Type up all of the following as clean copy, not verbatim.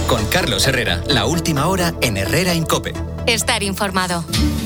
Con Carlos Herrera, la última hora en Herrera en COPE. Estar informado.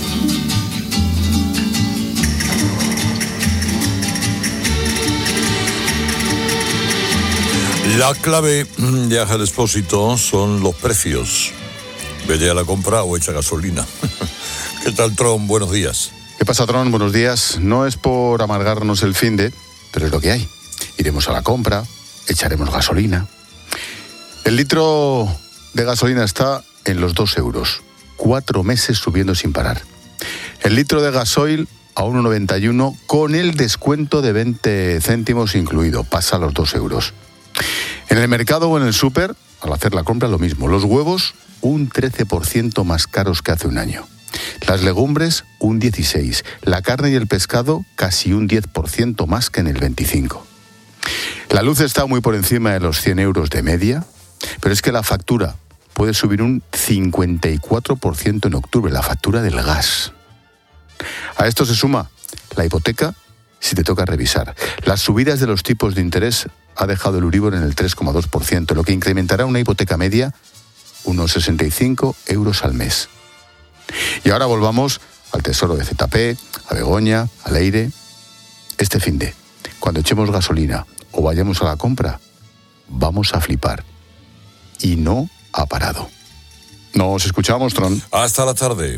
La clave de Ángel Expósito son los precios. Vete a la compra o echa gasolina. ¿Qué tal, Tron? Buenos días. ¿Qué pasa, Tron? Buenos días. No es por amargarnos el finde, pero es lo que hay. Iremos a la compra, echaremos gasolina. El litro de gasolina está en los 2 euros. 4 meses subiendo sin parar. El litro de gasoil a 1,91 con el descuento de 20 céntimos incluido. Pasa a los 2 euros. En el mercado o en el súper, al hacer la compra, lo mismo. Los huevos, un 13% más caros que hace un año. Las legumbres, un 16%. La carne y el pescado, casi un 10% más que en el 25%. La luz está muy por encima de los 100 euros de media, pero es que la factura puede subir un 54% en octubre, la factura del gas. A esto se suma la hipoteca, si te toca revisar. Las subidas de los tipos de interés ha dejado el Euribor en el 3,2%, lo que incrementará una hipoteca media unos 65 euros al mes. Y ahora volvamos al tesoro de ZP, a Begoña, a Leire. Este finde, cuando echemos gasolina o vayamos a la compra, vamos a flipar. Y no ha parado. Nos escuchamos, Tron. Hasta la tarde.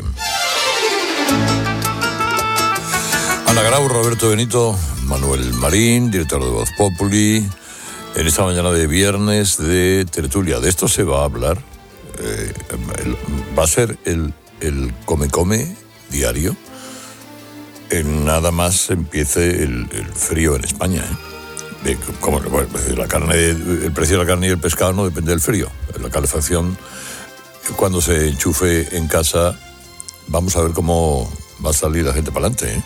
Ana Grau, Roberto Benito, Manuel Marín, director de Voz Populi. En esta mañana de viernes de tertulia. De esto se va a hablar. Va a ser el come diario. Nada más empiece el frío en España. El precio de la carne y el pescado no depende del frío. La calefacción, cuando se enchufe en casa, vamos a ver cómo va a salir la gente para adelante.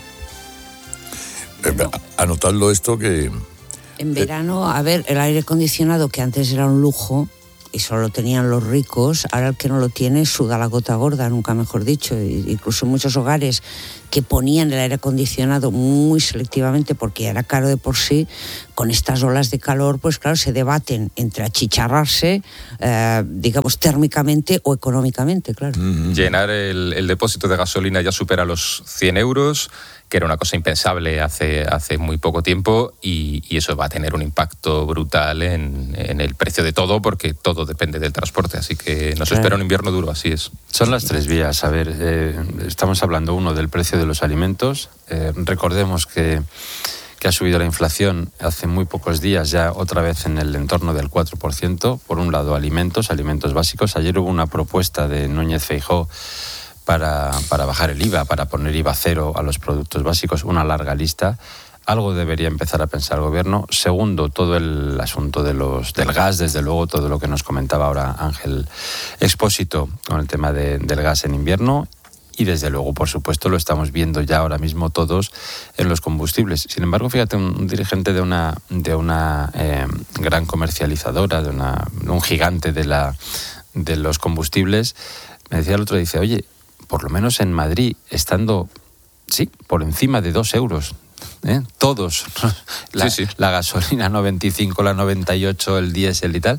Anotadlo esto que... En verano, a ver, el aire acondicionado, que antes era un lujo y solo tenían los ricos, ahora el que no lo tiene suda la gota gorda, nunca mejor dicho. Incluso muchos hogares que ponían el aire acondicionado muy selectivamente porque era caro de por sí, con estas olas de calor, pues claro, se debaten entre achicharrarse, digamos, térmicamente o económicamente, claro. Llenar el depósito de gasolina ya supera los 100 euros, que era una cosa impensable hace muy poco tiempo, y eso va a tener un impacto brutal en el precio de todo, porque todo depende del transporte, así que nos espera un invierno duro, así es. Son las 3 vías. A ver, estamos hablando, uno, del precio de los alimentos. Recordemos que ha subido la inflación hace muy pocos días, ya otra vez en el entorno del 4%. Por un lado, alimentos básicos. Ayer hubo una propuesta de Núñez Feijóo para bajar el IVA, para poner IVA cero a los productos básicos, una larga lista. Algo debería empezar a pensar el gobierno. Segundo, todo el asunto del gas, desde luego, todo lo que nos comentaba ahora Ángel Expósito con el tema del gas en invierno. Y desde luego, por supuesto, lo estamos viendo ya ahora mismo todos en los combustibles. Sin embargo, fíjate, un dirigente de una gran comercializadora, de un gigante de los combustibles, me decía el otro, dice, oye, por lo menos en Madrid, estando, sí, por encima de 2 euros, todos, la gasolina 95, la 98, el diésel y tal,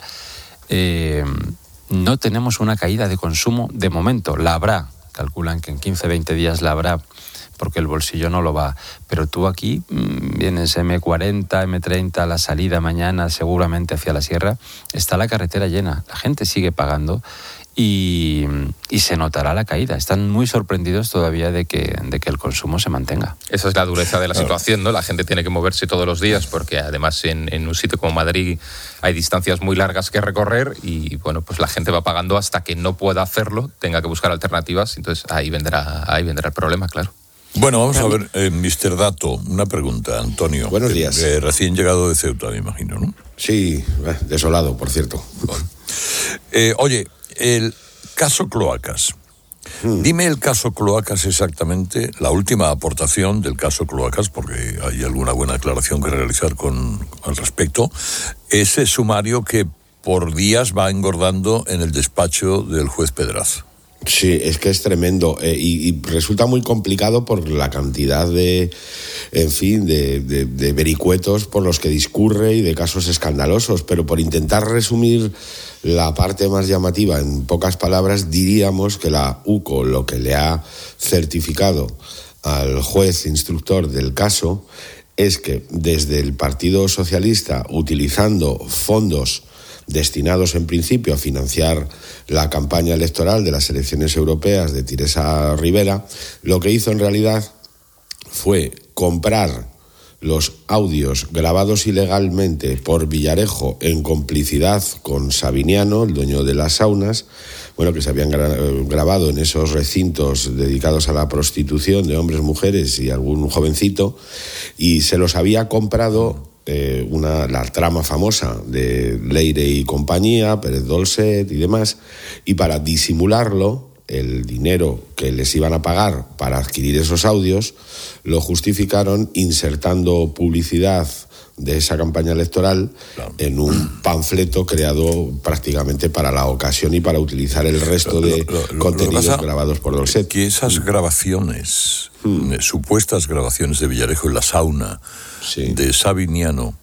no tenemos una caída de consumo de momento. La habrá, calculan que en 15, 20 días la habrá, porque el bolsillo no lo va. Pero tú aquí vienes M40, M30, a la salida mañana, seguramente hacia la sierra, está la carretera llena, la gente sigue pagando. Y se notará la caída. Están muy sorprendidos todavía de que el consumo se mantenga. Esa es la dureza de la situación, ¿no? La gente tiene que moverse todos los días porque además en un sitio como Madrid hay distancias muy largas que recorrer y bueno, pues la gente va pagando hasta que no pueda hacerlo, tenga que buscar alternativas, entonces ahí vendrá el problema, claro. Bueno, vamos a ver, Mr. Dato, una pregunta, Antonio. Buenos días. Recién llegado de Ceuta, me imagino, ¿no? Sí, desolado, por cierto. Bueno. Oye, el caso Cloacas. Dime el caso Cloacas exactamente, la última aportación del caso Cloacas, porque hay alguna buena aclaración que realizar al respecto. Ese sumario que por días va engordando en el despacho del juez Pedraza. Sí, es que es tremendo y resulta muy complicado por la cantidad de vericuetos por los que discurre y de casos escandalosos, pero por intentar resumir la parte más llamativa en pocas palabras, diríamos que la UCO lo que le ha certificado al juez instructor del caso es que desde el Partido Socialista, utilizando fondos destinados en principio a financiar la campaña electoral de las elecciones europeas de Teresa Rivera, lo que hizo en realidad fue comprar los audios grabados ilegalmente por Villarejo en complicidad con Sabiniano, el dueño de las saunas, que se habían grabado en esos recintos dedicados a la prostitución de hombres, mujeres y algún jovencito, y se los había comprado la trama famosa de Leire y compañía, Pérez Dolcet y demás, y para disimularlo, el dinero que les iban a pagar para adquirir esos audios lo justificaron insertando publicidad de esa campaña electoral en un panfleto creado prácticamente para la ocasión y para utilizar el resto de contenidos grabados por Dolcet. Que esas grabaciones, supuestas grabaciones de Villarejo en la sauna, de Sabiniano,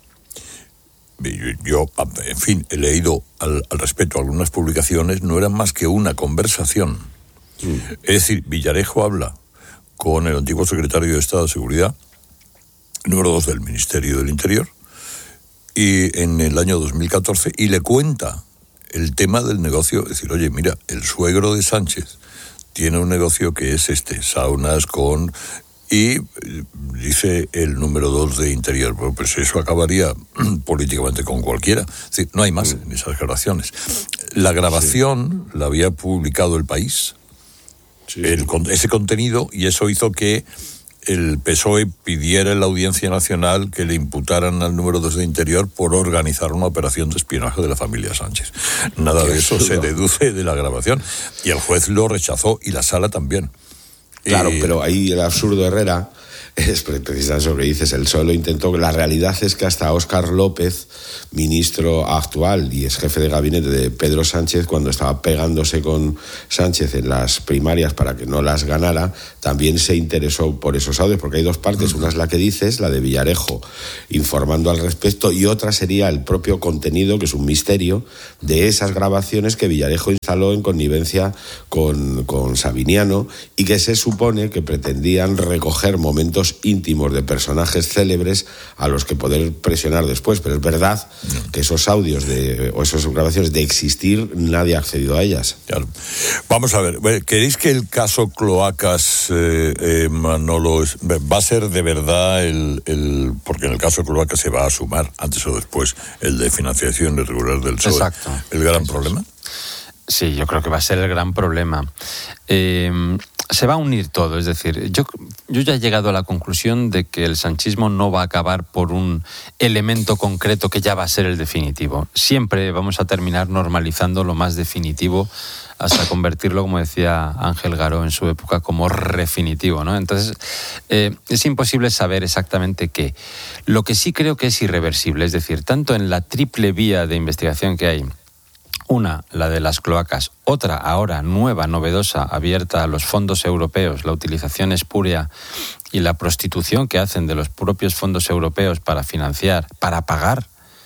yo, en fin, he leído al respecto algunas publicaciones, no eran más que una conversación. Es decir, Villarejo habla con el antiguo secretario de Estado de Seguridad, número 2 del Ministerio del Interior, y en el año 2014, y le cuenta el tema del negocio, es decir, oye, mira, el suegro de Sánchez tiene un negocio que es saunas con... Y dice el número 2 de Interior, bueno, pues eso acabaría políticamente con cualquiera. Es decir, no hay más en esas grabaciones. La grabación la había publicado El País, ese contenido, y eso hizo que el PSOE pidiera en la Audiencia Nacional que le imputaran al número 2 de Interior por organizar una operación de espionaje de la familia Sánchez. Nada de eso se deduce de la grabación. Y el juez lo rechazó, y la sala también. Claro, pero ahí el absurdo Herrera es precisamente eso que dices, él solo intentó. La realidad es que hasta Óscar López, ministro actual y ex jefe de gabinete de Pedro Sánchez, cuando estaba pegándose con Sánchez en las primarias para que no las ganara, también se interesó por esos audios, porque hay dos partes. Una es la que dices, la de Villarejo, informando al respecto, y otra sería el propio contenido, que es un misterio, de esas grabaciones que Villarejo instaló en connivencia con Sabiniano, y que se supone que pretendían recoger momentos íntimos de personajes célebres a los que poder presionar después. Pero es verdad que esos audios o esas grabaciones, de existir, nadie ha accedido a ellas. Claro. Vamos a ver, ¿queréis que el caso Cloacas, Manolo, va a ser de verdad porque en el caso Cloacas se va a sumar antes o después el de financiación irregular del PSOE? Exacto. ¿El gran problema? Sí, yo creo que va a ser el gran problema. Se va a unir todo, es decir, yo ya he llegado a la conclusión de que el sanchismo no va a acabar por un elemento concreto que ya va a ser el definitivo. Siempre vamos a terminar normalizando lo más definitivo hasta convertirlo, como decía Ángel Garó en su época, como refinitivo, ¿no? Entonces, es imposible saber exactamente qué. Lo que sí creo que es irreversible, es decir, tanto en la triple vía de investigación que hay, una, la de las cloacas, otra, ahora nueva, novedosa, abierta a los fondos europeos, la utilización espuria y la prostitución que hacen de los propios fondos europeos para financiar, para pagar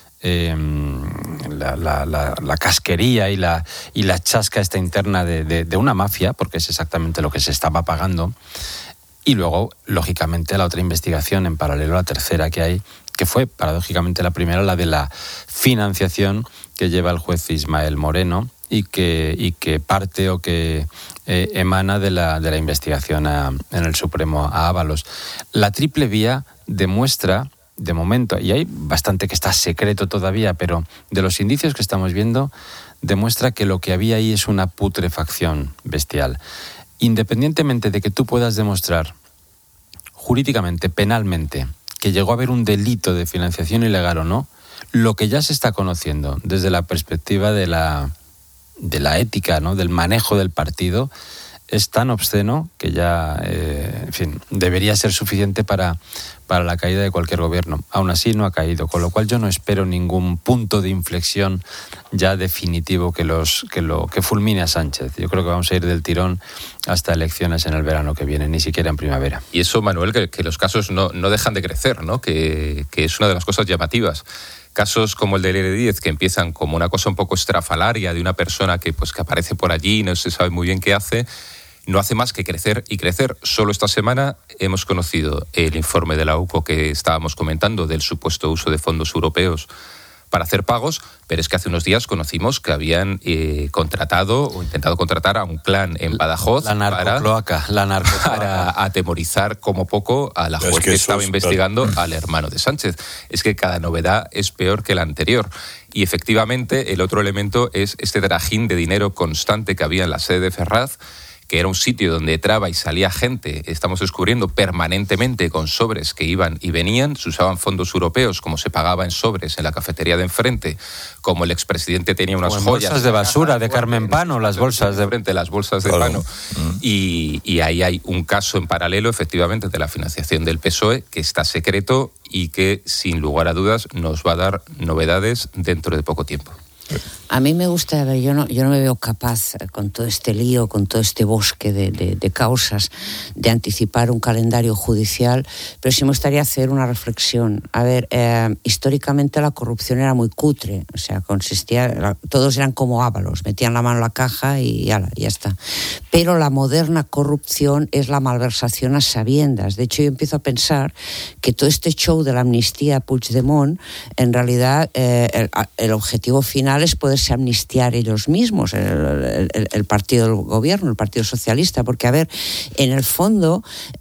la casquería y la chasca esta interna de una mafia, porque es exactamente lo que se estaba pagando. Y luego, lógicamente, la otra investigación en paralelo, la tercera que hay, que fue, paradójicamente, la primera, la de la financiación que lleva el juez Ismael Moreno y que parte o que emana de la investigación en el Supremo a Ábalos. La triple vía demuestra, de momento, y hay bastante que está secreto todavía, pero de los indicios que estamos viendo, demuestra que lo que había ahí es una putrefacción bestial. Independientemente de que tú puedas demostrar jurídicamente, penalmente, que llegó a haber un delito de financiación ilegal o no, lo que ya se está conociendo desde la perspectiva de la ética, ¿no?, del manejo del partido, es tan obsceno que ya, en fin, debería ser suficiente para la caída de cualquier gobierno. Aún así no ha caído, con lo cual yo no espero ningún punto de inflexión ya definitivo que fulmine a Sánchez. Yo creo que vamos a ir del tirón hasta elecciones en el verano que viene, ni siquiera en primavera. Y eso, Manuel, que los casos no dejan de crecer, ¿no? Que es una de las cosas llamativas. Casos como el del R10, que empiezan como una cosa un poco estrafalaria de una persona que aparece por allí y no se sabe muy bien qué hace, no hace más que crecer y crecer. Solo esta semana hemos conocido el informe de la UCO que estábamos comentando del supuesto uso de fondos europeos para hacer pagos, pero es que hace unos días conocimos que habían contratado o intentado contratar a un clan en Badajoz para atemorizar como poco a la juez que estaba investigando al hermano de Sánchez. Es que cada novedad es peor que la anterior. Y efectivamente el otro elemento es este trajín de dinero constante que había en la sede de Ferraz, que era un sitio donde entraba y salía gente, estamos descubriendo permanentemente con sobres que iban y venían, se usaban fondos europeos como se pagaba en sobres en la cafetería de enfrente, como el expresidente tenía unas joyas... bolsas de basura de Carmen Pano, las bolsas de enfrente, las bolsas de Pano. Y ahí hay un caso en paralelo, efectivamente, de la financiación del PSOE, que está secreto y que, sin lugar a dudas, nos va a dar novedades dentro de poco tiempo. A mí me gusta, yo no me veo capaz con todo este lío, con todo este bosque de causas, de anticipar un calendario judicial, pero sí me gustaría hacer una reflexión. A ver, históricamente la corrupción era muy cutre, o sea, todos eran como ábalos, metían la mano en la caja y ya está. Pero la moderna corrupción es la malversación a sabiendas. De hecho, yo empiezo a pensar que todo este show de la amnistía a Puigdemont, en realidad el objetivo final es poderse amnistiar ellos mismos, el partido del gobierno, el Partido Socialista, porque, a ver, en el fondo,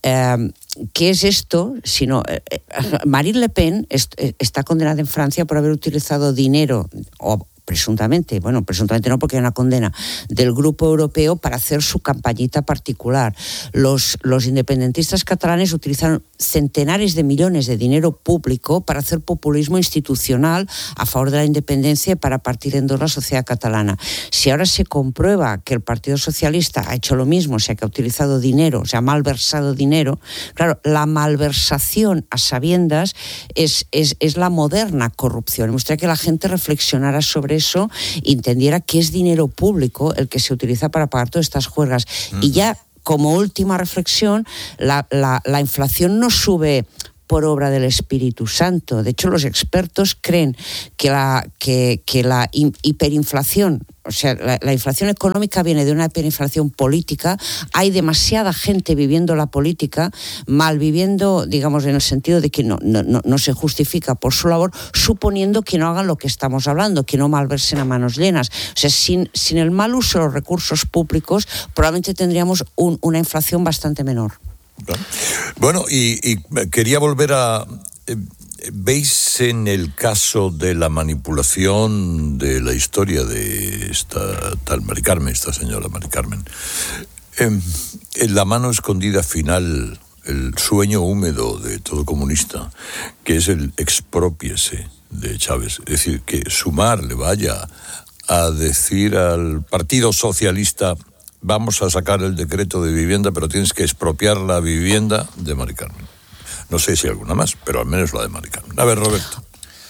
¿qué es esto? Sino, Marine Le Pen está condenada en Francia por haber utilizado dinero, o presuntamente no porque hay una condena, del Grupo Europeo para hacer su campañita particular. Los independentistas catalanes utilizaron centenares de millones de dinero público para hacer populismo institucional a favor de la independencia y para partir en dos la sociedad catalana. Si ahora se comprueba que el Partido Socialista ha hecho lo mismo, o sea, que ha utilizado dinero, o sea, ha malversado dinero, claro, la malversación a sabiendas es la moderna corrupción. Me gustaría que la gente reflexionara sobre eso y entendiera que es dinero público el que se utiliza para pagar todas estas juergas. Y ya, como última reflexión, la inflación no sube por obra del Espíritu Santo. De hecho, los expertos creen que la hiperinflación, o sea, la inflación económica viene de una hiperinflación política. Hay demasiada gente viviendo la política, malviviendo, digamos, en el sentido de que no se justifica por su labor, suponiendo que no hagan lo que estamos hablando, que no malversen a manos llenas. O sea, sin el mal uso de los recursos públicos, probablemente tendríamos una inflación bastante menor. Bueno, y quería volver a... ¿Veis en el caso de la manipulación de la historia de esta tal Mari Carmen, esta señora Mari Carmen, en la mano escondida final, el sueño húmedo de todo comunista, que es el exprópiese de Chávez? Es decir, que Sumar le vaya a decir al Partido Socialista: vamos a sacar el decreto de vivienda, pero tienes que expropiar la vivienda de Mari Carmen. No sé si alguna más, pero al menos la de Mari Carmen. A ver, Roberto.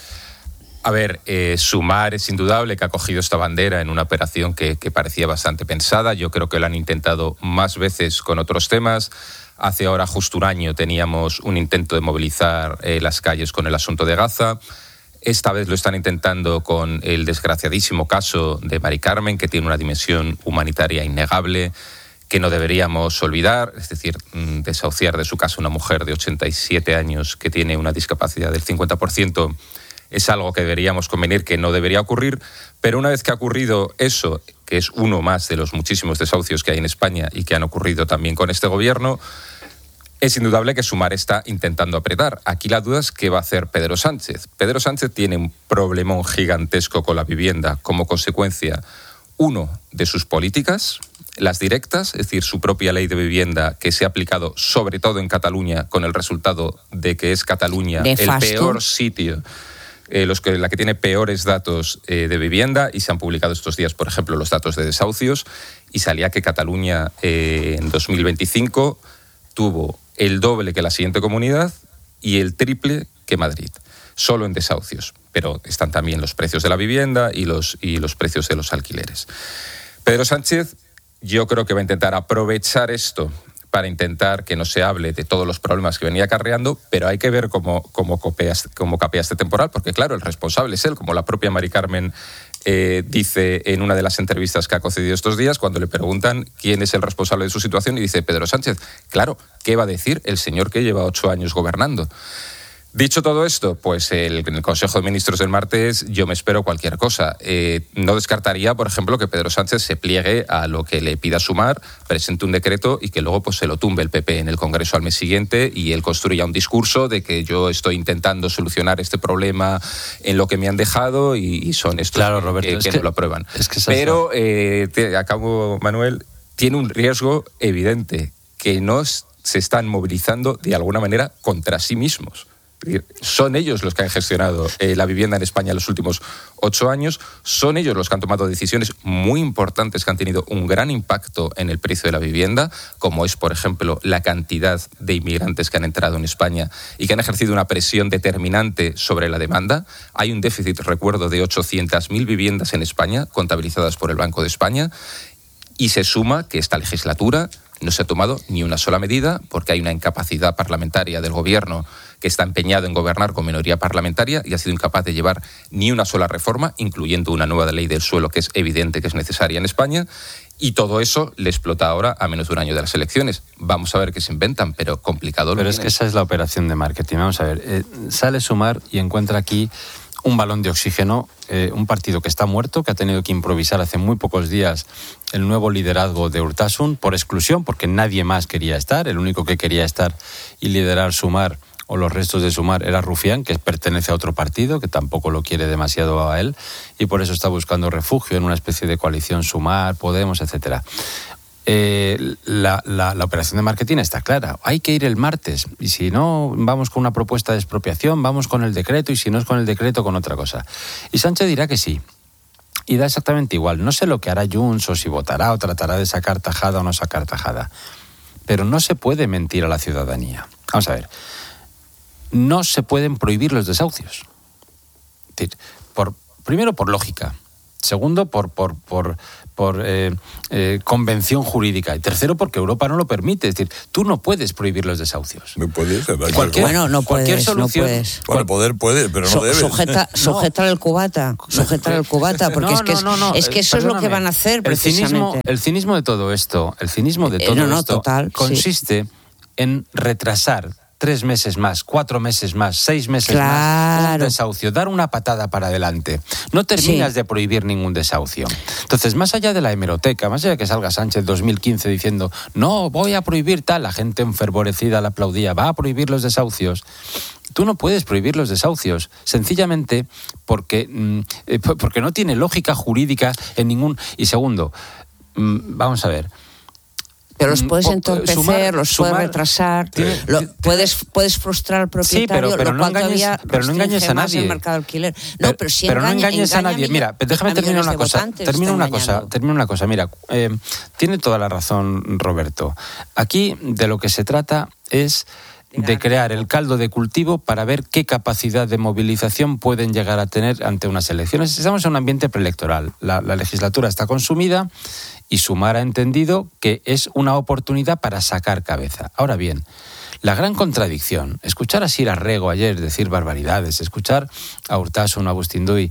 A ver, Sumar es indudable que ha cogido esta bandera en una operación que parecía bastante pensada. Yo creo que lo han intentado más veces con otros temas. Hace ahora justo un año teníamos un intento de movilizar las calles con el asunto de Gaza. Esta vez lo están intentando con el desgraciadísimo caso de Mari Carmen, que tiene una dimensión humanitaria innegable, que no deberíamos olvidar, es decir, desahuciar de su casa una mujer de 87 años que tiene una discapacidad del 50%, es algo que deberíamos convenir que no debería ocurrir, pero una vez que ha ocurrido eso, que es uno más de los muchísimos desahucios que hay en España y que han ocurrido también con este gobierno, es indudable que Sumar está intentando apretar. Aquí la duda es qué va a hacer Pedro Sánchez. Pedro Sánchez tiene un problemón gigantesco con la vivienda como consecuencia, uno, de sus políticas, las directas, es decir, su propia ley de vivienda que se ha aplicado sobre todo en Cataluña, con el resultado de que es Cataluña el peor sitio la que tiene peores datos de vivienda, y se han publicado estos días, por ejemplo, los datos de desahucios, y salía que Cataluña en 2025 tuvo el doble que la siguiente comunidad y el triple que Madrid, solo en desahucios. Pero están también los precios de la vivienda y los precios de los alquileres. Pedro Sánchez, yo creo que va a intentar aprovechar esto para intentar que no se hable de todos los problemas que venía acarreando, pero hay que ver cómo capea este temporal, porque claro, el responsable es él, como la propia Mari Carmen dice en una de las entrevistas que ha concedido estos días, cuando le preguntan quién es el responsable de su situación, y dice Pedro Sánchez. Claro, ¿qué va a decir el señor que lleva 8 años gobernando? Dicho todo esto, pues en el Consejo de Ministros del martes yo me espero cualquier cosa. No descartaría, por ejemplo, que Pedro Sánchez se pliegue a lo que le pida Sumar, presente un decreto y que luego pues se lo tumbe el PP en el Congreso al mes siguiente y él construya un discurso de que yo estoy intentando solucionar este problema en lo que me han dejado y son estos, claro, Roberto, que no lo aprueban. Pero, acabo, Manuel, tiene un riesgo evidente, que se están movilizando de alguna manera contra sí mismos. Son ellos los que han gestionado la vivienda en España en los últimos 8 años, son ellos los que han tomado decisiones muy importantes que han tenido un gran impacto en el precio de la vivienda, como es, por ejemplo, la cantidad de inmigrantes que han entrado en España y que han ejercido una presión determinante sobre la demanda. Hay un déficit, recuerdo, de 800.000 viviendas en España, contabilizadas por el Banco de España, y se suma que esta legislatura no se ha tomado ni una sola medida porque hay una incapacidad parlamentaria del Gobierno que está empeñado en gobernar con minoría parlamentaria y ha sido incapaz de llevar ni una sola reforma, incluyendo una nueva ley del suelo que es evidente que es necesaria en España, y todo eso le explota ahora a menos de un año de las elecciones. Vamos a ver qué se inventan, pero complicado. Pero es que esa es la operación de marketing. Vamos a ver, sale Sumar y encuentra aquí un balón de oxígeno, un partido que está muerto, que ha tenido que improvisar hace muy pocos días el nuevo liderazgo de Urtasun por exclusión, porque nadie más quería estar. El único que quería estar y liderar Sumar o los restos de Sumar era Rufián, que pertenece a otro partido, que tampoco lo quiere demasiado a él, y por eso está buscando refugio en una especie de coalición Sumar, Podemos, etcétera. La operación de marketing está clara. Hay que ir el martes, y si no, vamos con una propuesta de expropiación, vamos con el decreto, y si no es con el decreto, con otra cosa. Y Sánchez dirá que sí, y da exactamente igual. No sé lo que hará Junts, o si votará o tratará de sacar tajada o no sacar tajada, pero no se puede mentir a la ciudadanía. Vamos a ver, no se pueden prohibir los desahucios. Es decir, primero por lógica, segundo por convención jurídica, y tercero porque Europa no lo permite. Es decir, tú no puedes prohibir los desahucios. No puedes. No puedes. Bueno, poder puede, pero no debes. Sujetar el cubata, porque es que eso es lo que van a hacer precisamente. El cinismo de todo esto, consiste en retrasar 3 meses más, 4 meses más, 6 meses más un desahucio, dar una patada para adelante. No terminas de prohibir ningún desahucio. Entonces, más allá de la hemeroteca, más allá de que salga Sánchez 2015 diciendo no, voy a prohibir tal, la gente enfervorecida le aplaudía, va a prohibir los desahucios. Tú no puedes prohibir los desahucios, sencillamente porque no tiene lógica jurídica en ningún... Y segundo, vamos a ver... Pero los puedes entorpecer, los puedes retrasar, puedes frustrar al propietario, pero no engañes a nadie. El mercado alquiler. Pero no engañes a nadie. Mira, déjame terminar una cosa. Termino una cosa. Mira, tiene toda la razón Roberto. Aquí de lo que se trata es de crear el caldo de cultivo para ver qué capacidad de movilización pueden llegar a tener ante unas elecciones. Estamos en un ambiente preelectoral. La legislatura está consumida y Sumar ha entendido que es una oportunidad para sacar cabeza. Ahora bien, la gran contradicción, escuchar a Sira Rego ayer decir barbaridades, escuchar a Urtasun, a Agustín Duy,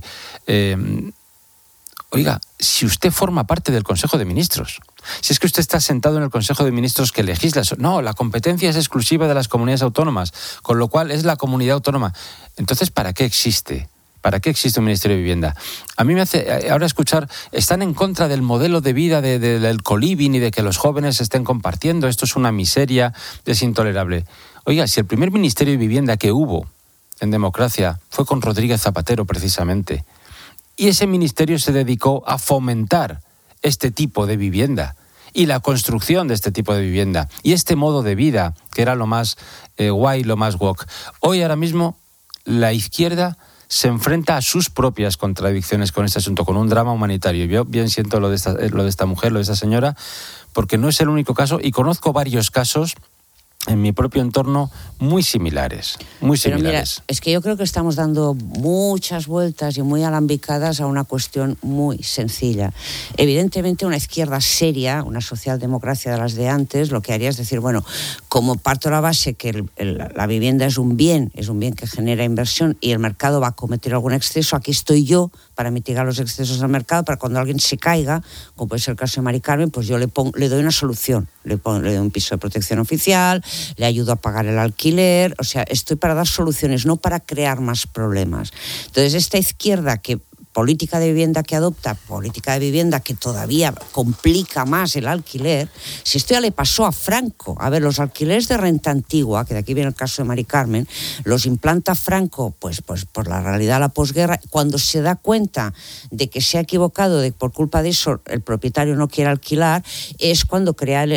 oiga, si usted forma parte del Consejo de Ministros, si es que usted está sentado en el Consejo de Ministros que legisla, no, la competencia es exclusiva de las comunidades autónomas, con lo cual es la comunidad autónoma. Entonces, ¿para qué existe? ¿Para qué existe un Ministerio de Vivienda? A mí me hace ahora escuchar, están en contra del modelo de vida del coliving y de que los jóvenes estén compartiendo, esto es una miseria, es intolerable. Oiga, si el primer Ministerio de Vivienda que hubo en democracia fue con Rodríguez Zapatero precisamente, y ese ministerio se dedicó a fomentar este tipo de vivienda y la construcción de este tipo de vivienda y este modo de vida que era lo más guay, lo más woke. Hoy ahora mismo la izquierda se enfrenta a sus propias contradicciones con este asunto, con un drama humanitario. Y yo bien siento lo de esta mujer, lo de esta señora, porque no es el único caso, y conozco varios casos en mi propio entorno muy similares. Pero mira, es que yo creo que estamos dando muchas vueltas y muy alambicadas a una cuestión muy sencilla. Evidentemente una izquierda seria, una socialdemocracia de las de antes, lo que haría es decir, bueno, como parto de la base que la vivienda es un bien que genera inversión y el mercado va a cometer algún exceso, aquí estoy yo para mitigar los excesos del mercado, para cuando alguien se caiga, como puede ser el caso de Mari Carmen, pues yo le doy una solución, le doy un piso de protección oficial, le ayudo a pagar el alquiler, o sea, estoy para dar soluciones, no para crear más problemas. Entonces, esta izquierda política de vivienda que adopta, política de vivienda que todavía complica más el alquiler, si esto ya le pasó a Franco. A ver, los alquileres de renta antigua, que de aquí viene el caso de Mari Carmen, los implanta Franco, pues por la realidad de la posguerra, cuando se da cuenta de que se ha equivocado, de que por culpa de eso el propietario no quiere alquilar, es cuando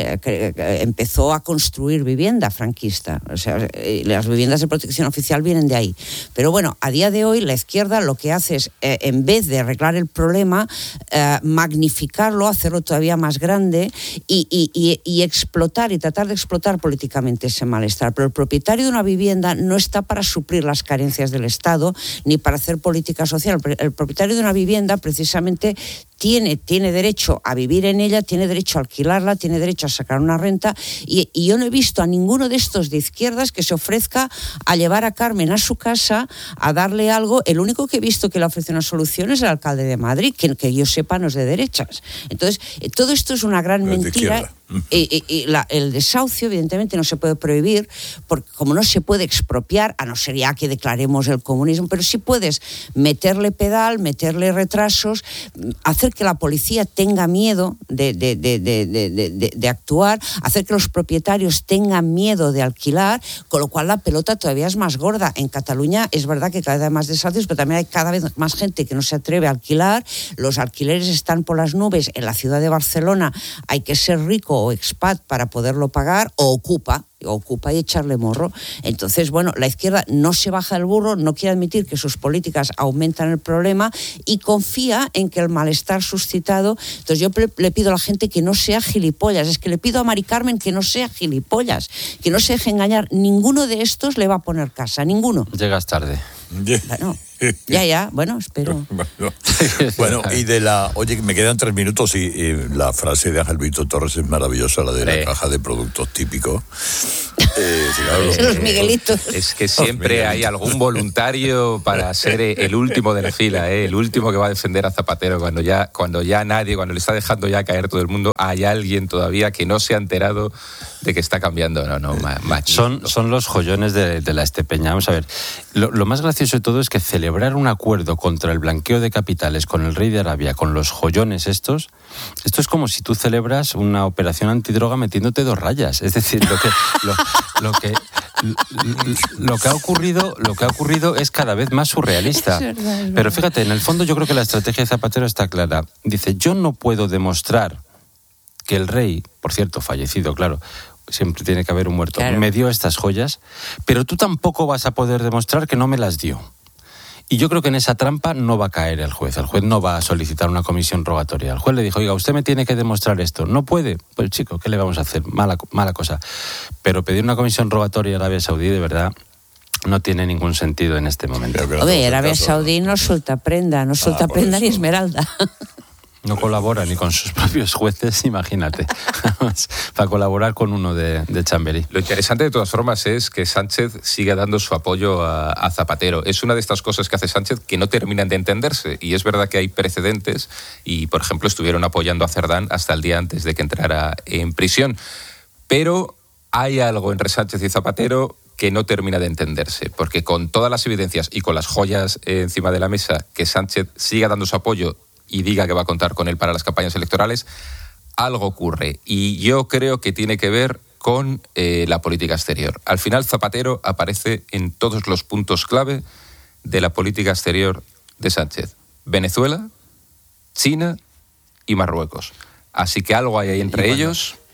empezó a construir vivienda franquista. O sea, las viviendas de protección oficial vienen de ahí. Pero bueno, a día de hoy la izquierda lo que hace es, en vez de arreglar el problema, magnificarlo, hacerlo todavía más grande y explotar y tratar de explotar políticamente ese malestar. Pero el propietario de una vivienda no está para suplir las carencias del Estado ni para hacer política social. El propietario de una vivienda precisamente tiene derecho a vivir en ella, tiene derecho a alquilarla, tiene derecho a sacar una renta y yo no he visto a ninguno de estos de izquierdas que se ofrezca a llevar a Carmen a su casa, a darle algo. El único que he visto que le ofrece una solución es el alcalde de Madrid, que yo sepa no es de derechas. Entonces, todo esto es una gran mentira. El desahucio evidentemente no se puede prohibir, porque como no se puede expropiar, a no ser ya que declaremos el comunismo, pero sí puedes meterle pedal, meterle retrasos, hacer que la policía tenga miedo de actuar, hacer que los propietarios tengan miedo de alquilar, con lo cual la pelota todavía es más gorda. En Cataluña es verdad que cada vez hay más desahucios, pero también hay cada vez más gente que no se atreve a alquilar, los alquileres están por las nubes. En la ciudad de Barcelona hay que ser rico o expat para poderlo pagar, o ocupa y echarle morro. Entonces, bueno, la izquierda no se baja del burro, no quiere admitir que sus políticas aumentan el problema y confía en que el malestar suscitado. Entonces yo le pido a la gente que no sea gilipollas, es que le pido a Mari Carmen que no sea gilipollas, que no se deje engañar. Ninguno de estos le va a poner casa, ninguno. Llegas tarde. Bueno, bueno, espero. Bueno, y oye, me quedan 3 minutos y la frase de Ángel Víctor Torres es maravillosa, la de la caja de productos típicos. Los Miguelitos. Es que siempre hay algún voluntario para ser el último de la fila, el último que va a defender a Zapatero cuando ya nadie, cuando le está dejando ya caer todo el mundo, hay alguien todavía que no se ha enterado de que está cambiando. Son los joyones de la Estepeña. Vamos a ver, lo más gracioso de todo es que celebrar un acuerdo contra el blanqueo de capitales con el rey de Arabia, con los joyones esto es como si tú celebras una operación antidroga metiéndote 2 rayas. Es decir, lo que ha ocurrido es cada vez más surrealista. Es verdad. Pero fíjate, en el fondo yo creo que la estrategia de Zapatero está clara. Dice, yo no puedo demostrar que el rey, por cierto, fallecido, claro, siempre tiene que haber un muerto, claro, me dio estas joyas, pero tú tampoco vas a poder demostrar que no me las dio. Y yo creo que en esa trampa no va a caer el juez. El juez no va a solicitar una comisión rogatoria. El juez le dijo, oiga, usted me tiene que demostrar esto. ¿No puede? Pues chico, ¿qué le vamos a hacer? Mala cosa. Pero pedir una comisión rogatoria a Arabia Saudí, de verdad, no tiene ningún sentido en este momento. Oye, Arabia Saudí no suelta prenda, ni esmeralda. No colabora ni con sus propios jueces, imagínate, para colaborar con uno de Chamberí. Lo interesante de todas formas es que Sánchez siga dando su apoyo a Zapatero. Es una de estas cosas que hace Sánchez que no terminan de entenderse, y es verdad que hay precedentes y, por ejemplo, estuvieron apoyando a Cerdán hasta el día antes de que entrara en prisión. Pero hay algo entre Sánchez y Zapatero que no termina de entenderse, porque con todas las evidencias y con las joyas encima de la mesa, que Sánchez siga dando su apoyo y diga que va a contar con él para las campañas electorales, algo ocurre. Y yo creo que tiene que ver con la política exterior. Al final, Zapatero aparece en todos los puntos clave de la política exterior de Sánchez. Venezuela, China y Marruecos. Así que algo hay ahí entre ellos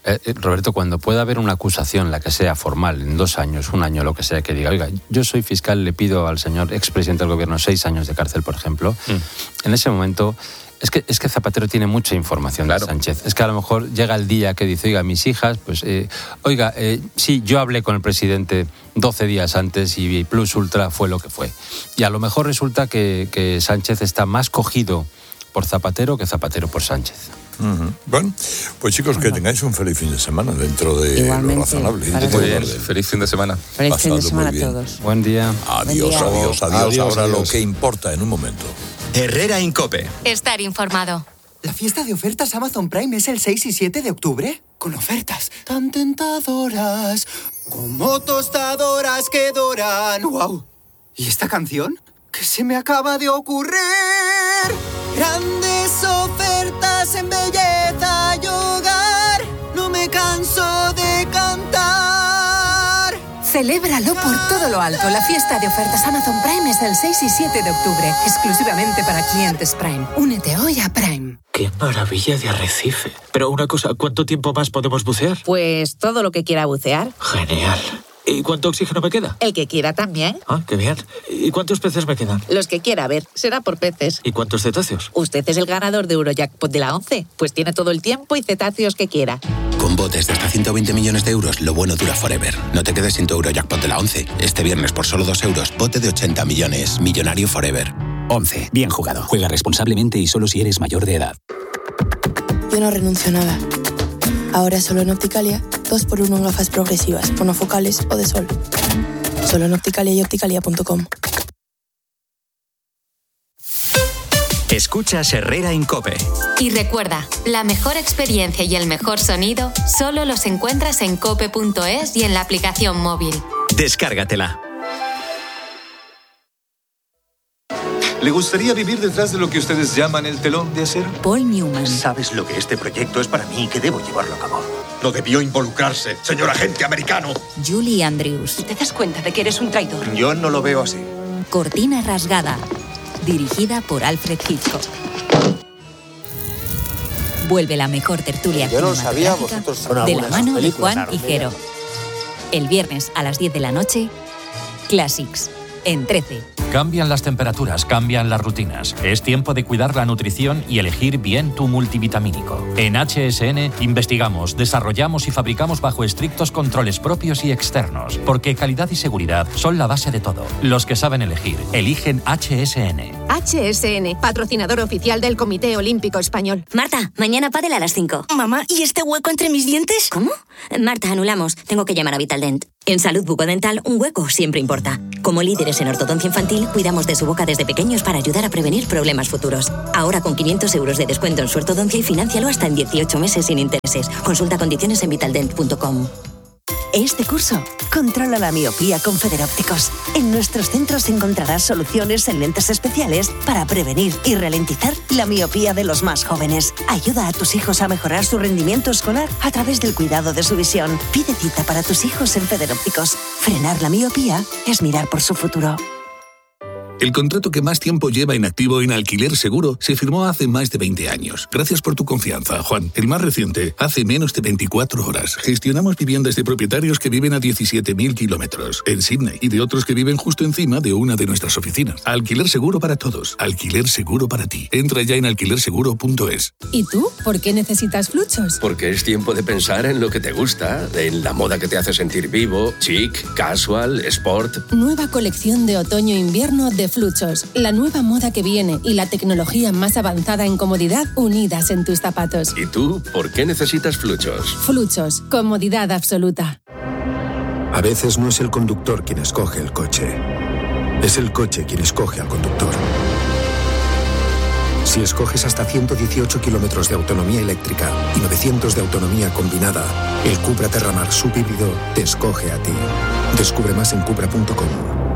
Roberto, cuando pueda haber una acusación, la que sea formal, en 2 años, 1 año, lo que sea, que diga, oiga, yo soy fiscal, le pido al señor expresidente del gobierno 6 años de cárcel, por ejemplo, en ese momento... Es que Zapatero tiene mucha información de Sánchez. Es que a lo mejor llega el día que dice, oiga, mis hijas, pues, sí, yo hablé con el presidente 12 días antes y Plus Ultra fue lo que fue. Y a lo mejor resulta que Sánchez está más cogido por Zapatero que Zapatero por Sánchez. Bueno, pues chicos, que tengáis un feliz fin de semana dentro de lo razonable. Muy bien, feliz fin de semana. Feliz fin de semana a todos. Buen día. Adiós. Ahora lo que importa en un momento. Herrera Incope. Estar informado. ¿La fiesta de ofertas Amazon Prime es el 6 y 7 de octubre? Con ofertas tan tentadoras como tostadoras que doran. ¡Wow! ¿Y esta canción? ¿Qué se me acaba de ocurrir? Grandes ofertas en belleza y hogar. No me canso de cantar. Celébralo por todo lo alto. La fiesta de ofertas Amazon Prime es el 6 y 7 de octubre, exclusivamente para clientes Prime. Únete hoy a Prime. ¡Qué maravilla de arrecife! Pero una cosa, ¿cuánto tiempo más podemos bucear? Pues todo lo que quiera bucear. Genial. ¿Y cuánto oxígeno me queda? El que quiera también. Ah, qué bien. ¿Y cuántos peces me quedan? Los que quiera, a ver, será por peces. ¿Y cuántos cetáceos? Usted es el ganador de Eurojackpot de la 11, pues tiene todo el tiempo y cetáceos que quiera. Con botes de hasta 120 millones de euros, lo bueno dura forever. No te quedes sin tu Eurojackpot de la 11. Este viernes por solo 2 euros, bote de 80 millones. Millonario forever. 11. Bien jugado. Juega responsablemente y solo si eres mayor de edad. Yo no renuncio a nada. Ahora solo en Opticalia, 2x1 en gafas progresivas, monofocales o de sol. Solo en Opticalia y opticalia.com. Escuchas Herrera Incope. Y recuerda, la mejor experiencia y el mejor sonido solo los encuentras en cope.es y en la aplicación móvil. Descárgatela. ¿Le gustaría vivir detrás de lo que ustedes llaman el telón de acero? Paul Newman. ¿Sabes lo que este proyecto es para mí y que debo llevarlo a cabo? No debió involucrarse, señor agente americano. Julie Andrews. ¿Te das cuenta de que eres un traidor? Yo no lo veo así. Cortina rasgada. Dirigida por Alfred Hitchcock. Vuelve la mejor tertulia cinematográfica de la mano de Juan y Jero. El viernes a las 10 de la noche, Classics, en 13. Cambian las temperaturas, cambian las rutinas. Es tiempo de cuidar la nutrición y elegir bien tu multivitamínico. En HSN investigamos, desarrollamos y fabricamos bajo estrictos controles propios y externos, porque calidad y seguridad son la base de todo. Los que saben elegir, eligen HSN. HSN, patrocinador oficial del Comité Olímpico Español. Marta, mañana pádel a las 5. Mamá, ¿y este hueco entre mis dientes? ¿Cómo? Marta, anulamos. Tengo que llamar a Vitaldent. En salud bucodental, un hueco siempre importa. Como líderes en ortodoncia infantil, cuidamos de su boca desde pequeños para ayudar a prevenir problemas futuros. Ahora con 500 euros de descuento en su ortodoncia y financialo hasta en 18 meses sin intereses. Consulta condiciones en vitaldent.com. Este curso, controla la miopía con Federópticos. En nuestros centros encontrarás soluciones en lentes especiales para prevenir y ralentizar la miopía de los más jóvenes. Ayuda a tus hijos a mejorar su rendimiento escolar a través del cuidado de su visión. Pide cita para tus hijos en Federópticos. Frenar la miopía es mirar por su futuro. El contrato que más tiempo lleva inactivo en Alquiler Seguro se firmó hace más de 20 años. Gracias por tu confianza, Juan. El más reciente, hace menos de 24 horas. Gestionamos viviendas de propietarios que viven a 17.000 kilómetros en Sydney y de otros que viven justo encima de una de nuestras oficinas. Alquiler Seguro para todos. Alquiler Seguro para ti. Entra ya en alquilerseguro.es. ¿Y tú? ¿Por qué necesitas Fluchos? Porque es tiempo de pensar en lo que te gusta, en la moda que te hace sentir vivo, chic, casual, sport. Nueva colección de otoño-invierno de Fluchos, la nueva moda que viene y la tecnología más avanzada en comodidad unidas en tus zapatos. ¿Y tú, por qué necesitas Fluchos? Fluchos, comodidad absoluta. A veces no es el conductor quien escoge el coche, es el coche quien escoge al conductor. Si escoges hasta 118 kilómetros de autonomía eléctrica y 900 de autonomía combinada, el Cupra Terramar subhíbrido te escoge a ti. Descubre más en cupra.com.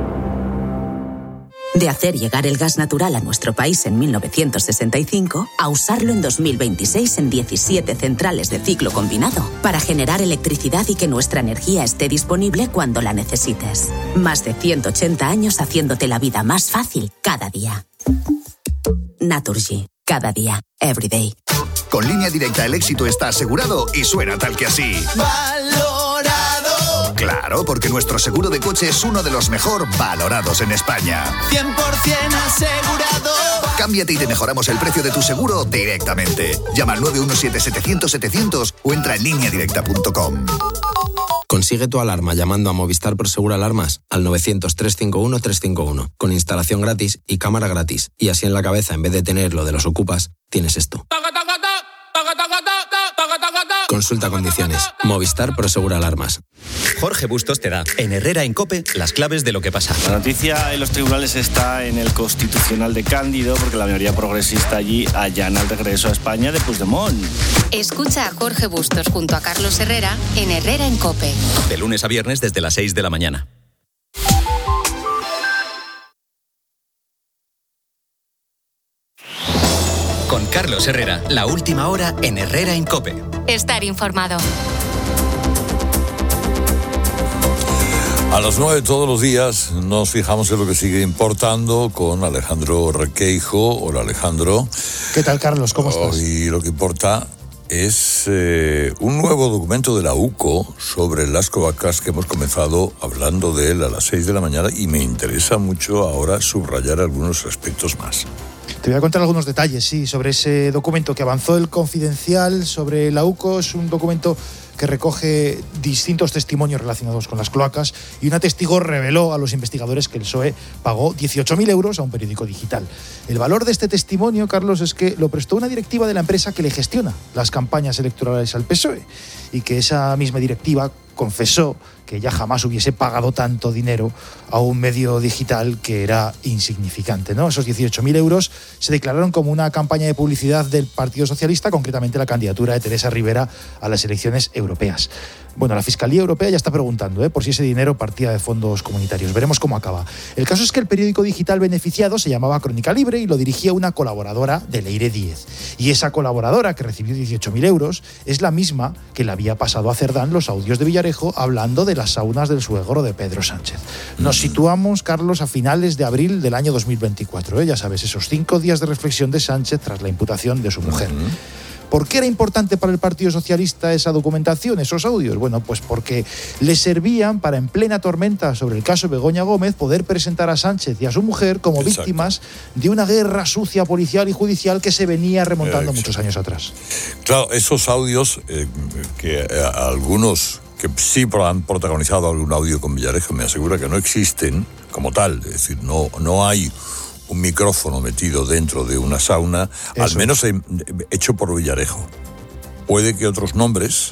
De hacer llegar el gas natural a nuestro país en 1965 a usarlo en 2026 en 17 centrales de ciclo combinado para generar electricidad y que nuestra energía esté disponible cuando la necesites. Más de 180 años haciéndote la vida más fácil cada día. Naturgy. Cada día. Every day. Con Línea Directa el éxito está asegurado y suena tal que así. ¡Valorado! Claro, porque nuestro seguro de coche es uno de los mejor valorados en España. 100% asegurado. Cámbiate y te mejoramos el precio de tu seguro directamente. Llama al 917-700-700 o entra en lineadirecta.com. Consigue tu alarma llamando a Movistar Prosegur Alarmas al 900-351-351, con instalación gratis y cámara gratis. Y así en la cabeza, en vez de tener lo de los ocupas, tienes esto. Consulta condiciones. Movistar Prosegur Alarmas. Jorge Bustos te da, en Herrera en COPE, las claves de lo que pasa. La noticia en los tribunales está en el Constitucional de Cándido, porque la mayoría progresista allí allana el regreso a España de Puigdemont. Escucha a Jorge Bustos junto a Carlos Herrera en Herrera en COPE. De lunes a viernes desde las 6 de la mañana. Con Carlos Herrera, la última hora en Herrera en COPE. Estar informado. A las 9 todos los días nos fijamos en lo que sigue importando con Alejandro Requeijo. Hola, Alejandro. ¿Qué tal, Carlos? ¿Cómo estás? Y lo que importa es un nuevo documento de la UCO sobre las cloacas que hemos comenzado hablando de él a las 6 de la mañana y me interesa mucho ahora subrayar algunos aspectos más. Te voy a contar algunos detalles, sí, sobre ese documento que avanzó el Confidencial sobre la UCO. Es un documento que recoge distintos testimonios relacionados con las cloacas y una testigo reveló a los investigadores que el PSOE pagó 18.000 euros a un periódico digital. El valor de este testimonio, Carlos, es que lo prestó una directiva de la empresa que le gestiona las campañas electorales al PSOE y que esa misma directiva confesó que ella jamás hubiese pagado tanto dinero a un medio digital que era insignificante, ¿no? Esos 18.000 euros se declararon como una campaña de publicidad del Partido Socialista, concretamente la candidatura de Teresa Rivera a las elecciones europeas. Bueno, la Fiscalía Europea ya está preguntando por si ese dinero partía de fondos comunitarios. Veremos cómo acaba. El caso es que el periódico digital beneficiado se llamaba Crónica Libre y lo dirigía una colaboradora de Leire Díez. Y esa colaboradora, que recibió 18.000 euros, es la misma que le había pasado a Cerdán los audios de Villarejo hablando de las saunas del suegro de Pedro Sánchez. Nos situamos, Carlos, a finales de abril del año 2024. Ya sabes, esos 5 días de reflexión de Sánchez tras la imputación de su mujer. ¿Por qué era importante para el Partido Socialista esa documentación, esos audios? Bueno, pues porque le servían para, en plena tormenta sobre el caso Begoña Gómez, poder presentar a Sánchez y a su mujer como víctimas de una guerra sucia policial y judicial que se venía remontando muchos años atrás. Claro, esos audios que algunos que sí han protagonizado algún audio con Villarejo me asegura que no existen como tal, es decir, no hay un micrófono metido dentro de una sauna, eso, al menos hecho por Villarejo. Puede que otros nombres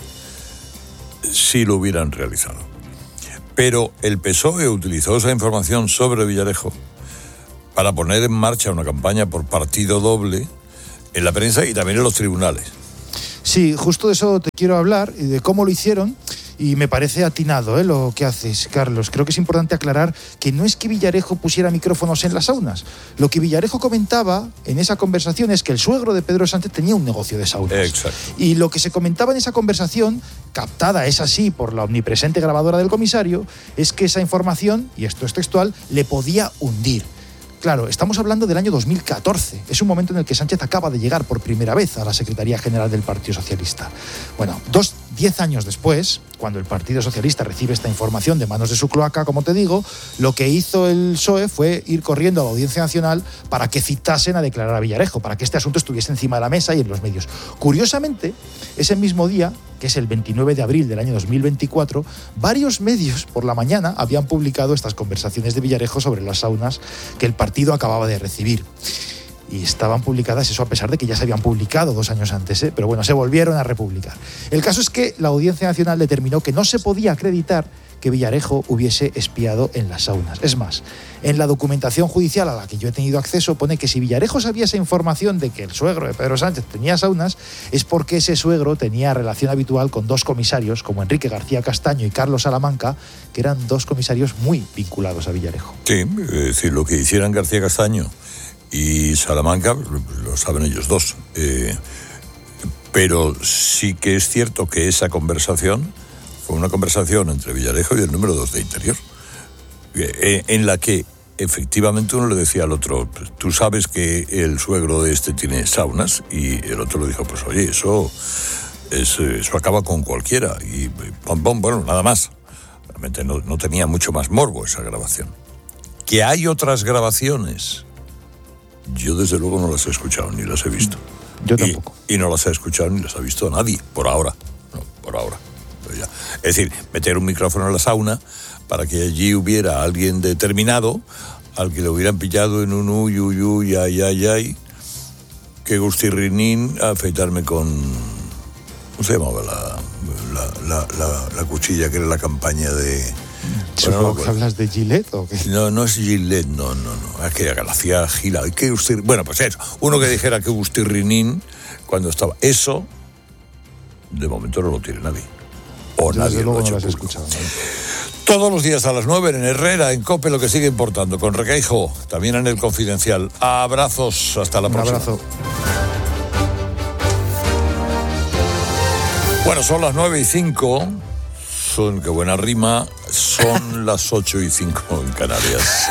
sí lo hubieran realizado. Pero el PSOE utilizó esa información sobre Villarejo para poner en marcha una campaña por partido doble en la prensa y también en los tribunales. Sí, justo de eso te quiero hablar y de cómo lo hicieron. Y me parece atinado lo que haces, Carlos. Creo que es importante aclarar que no es que Villarejo pusiera micrófonos en las saunas. Lo que Villarejo comentaba en esa conversación es que el suegro de Pedro Sánchez tenía un negocio de saunas. Exacto. Y lo que se comentaba en esa conversación, captada es así por la omnipresente grabadora del comisario, es que esa información, y esto es textual, le podía hundir. Claro, estamos hablando del año 2014. Es un momento en el que Sánchez acaba de llegar por primera vez a la Secretaría General del Partido Socialista. Bueno, 10 años después, cuando el Partido Socialista recibe esta información de manos de su cloaca, como te digo, lo que hizo el PSOE fue ir corriendo a la Audiencia Nacional para que citasen a declarar a Villarejo, para que este asunto estuviese encima de la mesa y en los medios. Curiosamente, ese mismo día, que es el 29 de abril del año 2024, varios medios por la mañana habían publicado estas conversaciones de Villarejo sobre las saunas que el partido acababa de recibir. Y estaban publicadas, eso a pesar de que ya se habían publicado 2 años antes, pero bueno, se volvieron a republicar. El caso es que la Audiencia Nacional determinó que no se podía acreditar que Villarejo hubiese espiado en las saunas. Es más, en la documentación judicial a la que yo he tenido acceso pone que si Villarejo sabía esa información de que el suegro de Pedro Sánchez tenía saunas, es porque ese suegro tenía relación habitual con 2 comisarios, como Enrique García Castaño y Carlos Salamanca, que eran 2 comisarios muy vinculados a Villarejo. Sí, es decir, lo que hicieran García Castaño y Salamanca lo saben ellos 2. Pero sí que es cierto que esa conversación fue una conversación entre Villarejo y el número 2 de Interior, en la que efectivamente uno le decía al otro, tú sabes que el suegro de este tiene saunas, y el otro le dijo, pues oye, eso acaba con cualquiera, y bueno, nada más. Realmente no tenía mucho más morbo esa grabación. Que hay otras grabaciones, yo desde luego no las he escuchado ni las he visto. Yo tampoco. Y no las he escuchado ni las ha visto nadie, por ahora. No, por ahora. Pero ya. Es decir, meter un micrófono en la sauna para que allí hubiera alguien determinado al que le hubieran pillado en un uy, ay, que gustirrinín afeitarme con... ¿Cómo se llamaba la cuchilla que era la campaña de... Supongo que hablas de Gillette o qué. No es Gillette, no. Es que la hacía Gila. Bueno, pues eso. Uno que dijera que gustirrinín cuando estaba... Eso, de momento no lo tiene nadie. O yo nadie lo ha hecho no público. escuchado, ¿no? Todos los días a las 9 en Herrera, en COPE, lo que sigue importando. Con Requeijo, también en El Confidencial. Abrazos, hasta la próxima. Un abrazo. Bueno, son las 9:05. Qué buena rima. Son las 8:05 en Canarias.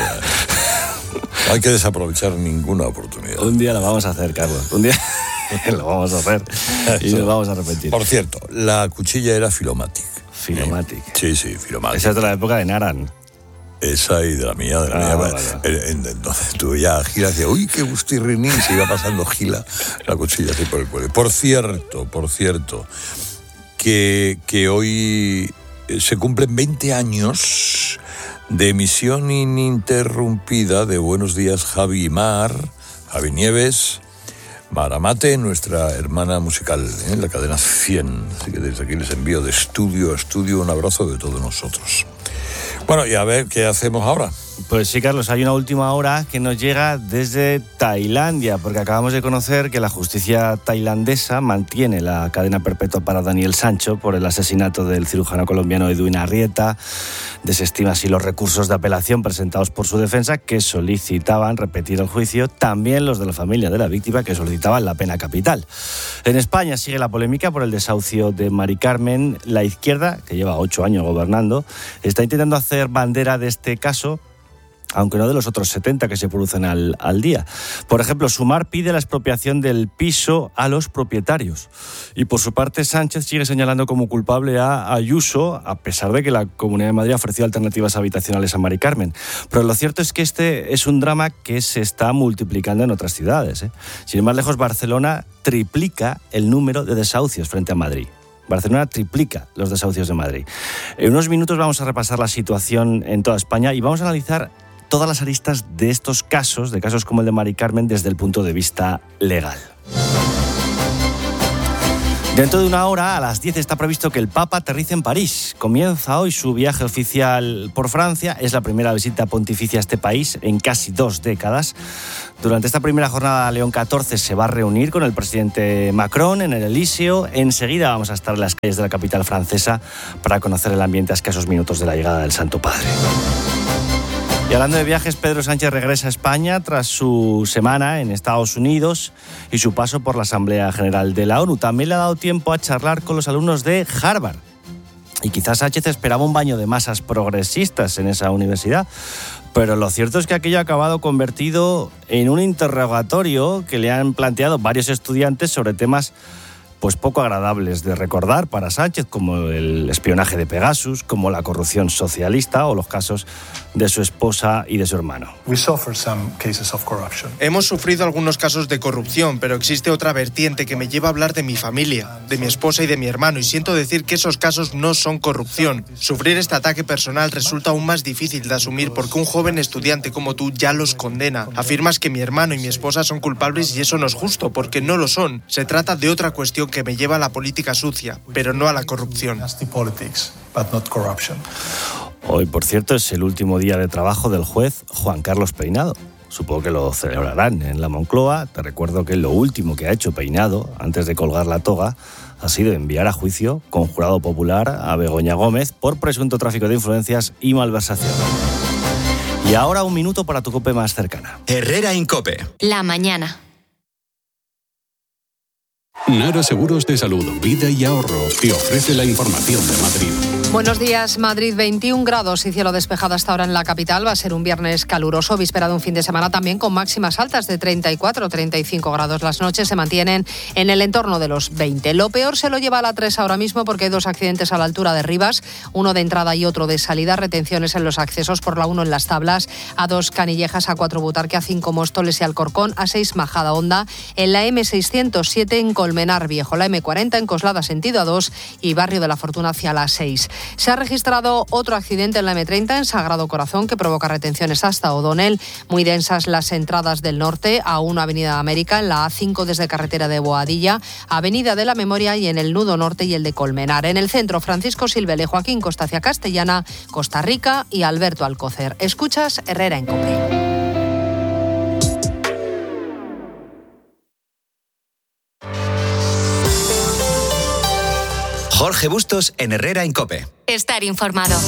No hay que desaprovechar ninguna oportunidad. Un día lo vamos a hacer, Carlos. Un día lo vamos a hacer y nos vamos a repetir. Por cierto, la cuchilla era Filomatic. Filomatic. Sí, Filomatic. Esa es de la época de Naran. Esa y de la mía. Vale. Entonces tú ya Gila decía, uy, qué gustirrinín, se iba pasando Gila la cuchilla así por el cuello. Por cierto, que hoy se cumplen 20 años de emisión ininterrumpida de Buenos Días Javi y Mar, Javi Nieves, Mara Mate, nuestra hermana musical en la cadena 100. Así que desde aquí les envío de estudio a estudio un abrazo de todos nosotros. Bueno, y a ver qué hacemos ahora. Pues sí, Carlos, hay una última hora que nos llega desde Tailandia, porque acabamos de conocer que la justicia tailandesa mantiene la cadena perpetua para Daniel Sancho por el asesinato del cirujano colombiano Edwin Arrieta. Desestima así los recursos de apelación presentados por su defensa, que solicitaban repetir el juicio, también los de la familia de la víctima, que solicitaban la pena capital. En España sigue la polémica por el desahucio de Mari Carmen. La izquierda, que lleva 8 años gobernando, está intentando hacer bandera de este caso, aunque no de los otros 70 que se producen al día. Por ejemplo, Sumar pide la expropiación del piso a los propietarios. Y por su parte, Sánchez sigue señalando como culpable a Ayuso, a pesar de que la Comunidad de Madrid ha ofrecido alternativas habitacionales a Mari Carmen. Pero lo cierto es que este es un drama que se está multiplicando en otras ciudades. Sin ir más lejos, Barcelona triplica el número de desahucios frente a Madrid. Barcelona triplica los desahucios de Madrid. En unos minutos vamos a repasar la situación en toda España y vamos a analizar todas las aristas de estos casos, de casos como el de Mari Carmen, desde el punto de vista legal. Dentro de una hora, a las 10, está previsto que el Papa aterrice en París. Comienza hoy su viaje oficial por Francia. Es la primera visita pontificia a este país en casi 2 décadas. Durante esta primera jornada, León XIV se va a reunir con el presidente Macron en el Elíseo. Enseguida vamos a estar en las calles de la capital francesa para conocer el ambiente a escasos minutos de la llegada del Santo Padre. Y hablando de viajes, Pedro Sánchez regresa a España tras su semana en Estados Unidos y su paso por la Asamblea General de la ONU. También le ha dado tiempo a charlar con los alumnos de Harvard. Y quizás Sánchez esperaba un baño de masas progresistas en esa universidad. Pero lo cierto es que aquello ha acabado convertido en un interrogatorio que le han planteado varios estudiantes sobre temas pues poco agradables de recordar para Sánchez, como el espionaje de Pegasus, como la corrupción socialista o los casos de su esposa y de su hermano. Hemos sufrido algunos casos de corrupción, pero existe otra vertiente que me lleva a hablar de mi familia, de mi esposa y de mi hermano, y siento decir que esos casos no son corrupción. Sufrir este ataque personal resulta aún más difícil de asumir porque un joven estudiante como tú ya los condena. Afirmas que mi hermano y mi esposa son culpables y eso no es justo, porque no lo son. Se trata de otra cuestión que me lleva a la política sucia, pero no a la corrupción. Hoy, por cierto, es el último día de trabajo del juez Juan Carlos Peinado. Supongo que lo celebrarán en la Moncloa. Te recuerdo que lo último que ha hecho Peinado, antes de colgar la toga, ha sido enviar a juicio con jurado popular a Begoña Gómez por presunto tráfico de influencias y malversación. Y ahora un minuto para tu COPE más cercana. Herrera Incope. La mañana. Nara Seguros de Salud, Vida y Ahorro te ofrece la información de Madrid. Buenos días. Madrid, 21 grados y cielo despejado hasta ahora en la capital. Va a ser un viernes caluroso, víspera de un fin de semana también con máximas altas de 34 o 35 grados. Las noches se mantienen en el entorno de los 20. Lo peor se lo lleva a la 3 ahora mismo porque hay 2 accidentes a la altura de Rivas, uno de entrada y otro de salida. Retenciones en los accesos por la 1 en Las Tablas, A2 Canillejas, A4 Butarque, A5 Móstoles y Alcorcón, A6 Majada Honda, en la M607 en Colmenar Viejo, la M40 en Coslada sentido A2 y Barrio de la Fortuna hacia la 6. Se ha registrado otro accidente en la M30 en Sagrado Corazón que provoca retenciones hasta O'Donnell. Muy densas las entradas del norte, A1 Avenida América, en la A5 desde carretera de Boadilla, Avenida de la Memoria y en el nudo norte y el de Colmenar. En el centro, Francisco Silvele, Joaquín Costa hacia Castellana, Costa Rica y Alberto Alcócer. Escuchas Herrera en COPE. Jorge Bustos en Herrera en COPE. Estar informado.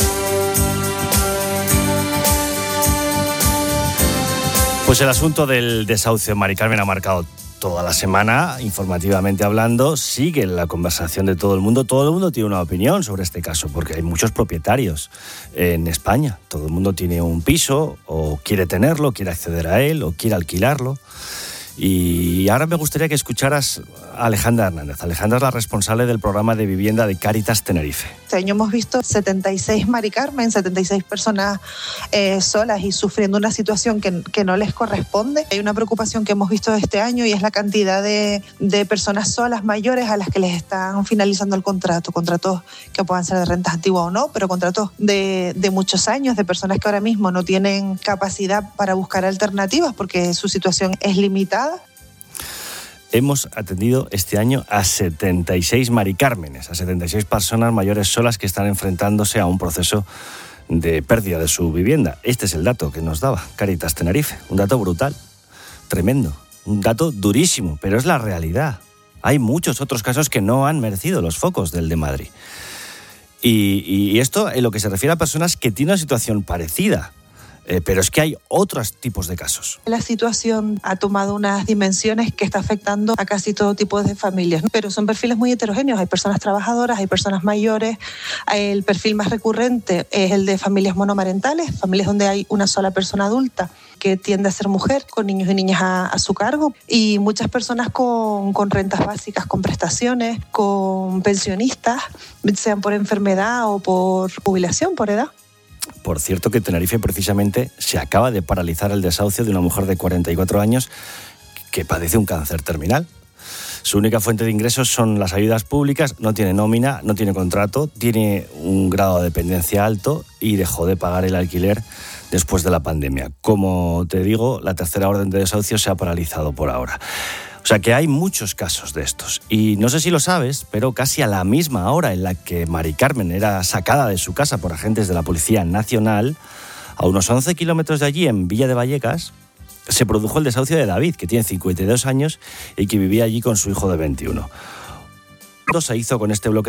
Pues el asunto del desahucio en Mari Carmen ha marcado toda la semana, informativamente hablando. Sigue la conversación de todo el mundo. Todo el mundo tiene una opinión sobre este caso, porque hay muchos propietarios en España. Todo el mundo tiene un piso, o quiere tenerlo, quiere acceder a él, o quiere alquilarlo. Y ahora me gustaría que escucharas a Alejandra Hernández. Alejandra es la responsable del programa de vivienda de Cáritas Tenerife. Este año hemos visto 76 Mari Carmen, 76 personas solas y sufriendo una situación que no les corresponde. Hay una preocupación que hemos visto este año y es la cantidad de personas solas mayores a las que les están finalizando el contrato. Contratos que puedan ser de rentas antiguas o no, pero contratos de muchos años, de personas que ahora mismo no tienen capacidad para buscar alternativas porque su situación es limitada. Hemos atendido este año a 76 Mari Cármenes, a 76 personas mayores solas que están enfrentándose a un proceso de pérdida de su vivienda. Este es el dato que nos daba Cáritas Tenerife, un dato brutal, tremendo, un dato durísimo, pero es la realidad. Hay muchos otros casos que no han merecido los focos del de Madrid. Y esto en lo que se refiere a personas que tienen una situación parecida. Pero es que hay otros tipos de casos. La situación ha tomado unas dimensiones que está afectando a casi todo tipo de familias, pero son perfiles muy heterogéneos. Hay personas trabajadoras, hay personas mayores. El perfil más recurrente es el de familias monomarentales, familias donde hay una sola persona adulta que tiende a ser mujer, con niños y niñas a su cargo, y muchas personas con rentas básicas, con prestaciones, con pensionistas, sean por enfermedad o por jubilación, por edad. Por cierto que Tenerife precisamente se acaba de paralizar el desahucio de una mujer de 44 años que padece un cáncer terminal. Su única fuente de ingresos son las ayudas públicas, no tiene nómina, no tiene contrato, tiene un grado de dependencia alto y dejó de pagar el alquiler después de la pandemia. Como te digo, la tercera orden de desahucio se ha paralizado por ahora. O sea que hay muchos casos de estos. Y no sé si lo sabes, pero casi a la misma hora en la que Mari Carmen era sacada de su casa por agentes de la Policía Nacional, a unos 11 kilómetros de allí, en Villa de Vallecas, se produjo el desahucio de David, que tiene 52 años y que vivía allí con su hijo de 21. Se hizo con este bloque